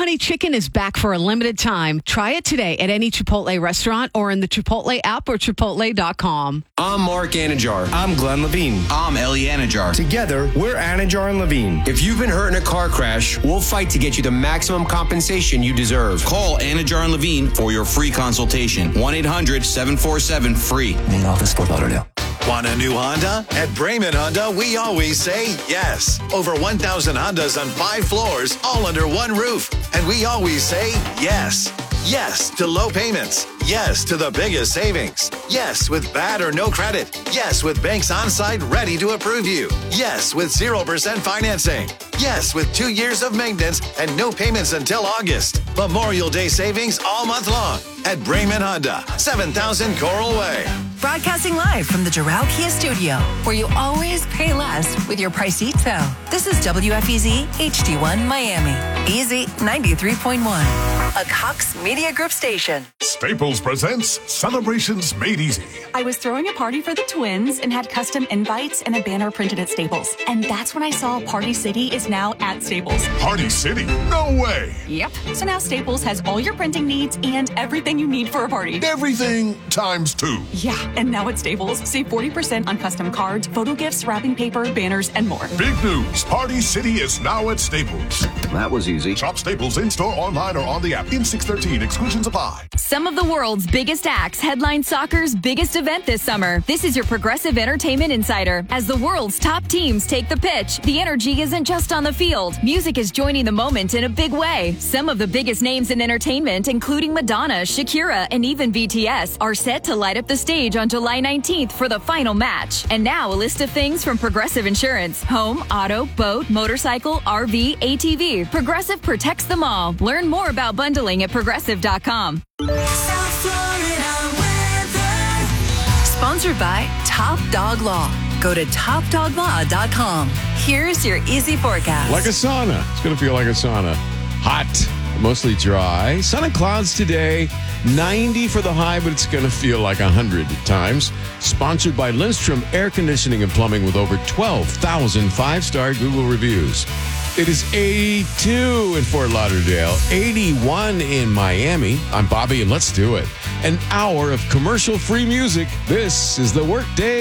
Honey Chicken is back for a limited time. Try it today at any Chipotle restaurant or in the Chipotle app or chipotle.com. I'm Mark Anajar. I'm Glenn Levine. I'm Ellie Anajar. Together, we're Anajar and Levine. If you've been hurt in a car crash, we'll fight to get you the maximum compensation you deserve. Call Anajar and Levine for your free consultation. 1-800-747-FREE. Main office, Fort Lauderdale. Want a new Honda? At Brayman Honda, we always say yes. Over 1,000 Hondas on 5 floors, all under one roof. And we always say yes. Yes to low payments. Yes to the biggest savings. Yes with bad or no credit. Yes with banks on site ready to approve you. Yes with 0% financing. Yes with 2 years of maintenance and no payments until August. Memorial Day savings all month long at Brayman Honda, 7000 Coral Way. Broadcasting live from the Doral Kia Studio, where you always pay less with your Pricito. This is WFEZ HD1 Miami. Easy 93.1. A Cox Media Group station. Staples presents Celebrations Made Easy. I was throwing a party for the twins and had custom invites and a banner printed at Staples. And that's when I saw Party City is now at Staples. Party City? No way. Yep. So now Staples has all your printing needs and everything you need for a party. Everything times 2. Yeah. And now at Staples, save 40% on custom cards, photo gifts, wrapping paper, banners, and more. Big news. Party City is now at Staples. That was easy. Shop Staples in-store, online, or on the app. In 613. Exclusions apply. Some of the world's biggest acts headline soccer's biggest event this summer. This is your Progressive Entertainment Insider. As the world's top teams take the pitch, the energy isn't just on the field. Music is joining the moment in a big way. Some of the biggest names in entertainment, including Madonna, Shakira, and even BTS, are set to light up the stage on July 19th for the final match. And now a list of things from Progressive Insurance. Home, auto, boat, motorcycle, RV, ATV. Progressive protects them all. Learn more about bundling at progressive.com. Sponsored by Top Dog Law. Go to topdoglaw.com. Here's your easy forecast. Like a sauna. It's going to feel like a sauna. Hot, mostly dry. Sun and clouds today. 90 for the high, but it's going to feel like 100 at times. Sponsored by Lindstrom Air Conditioning and Plumbing with over 12,000 five-star Google reviews. It is 82 in Fort Lauderdale, 81 in Miami. I'm Bobby, and let's do it. An hour of commercial-free music. This is the Workday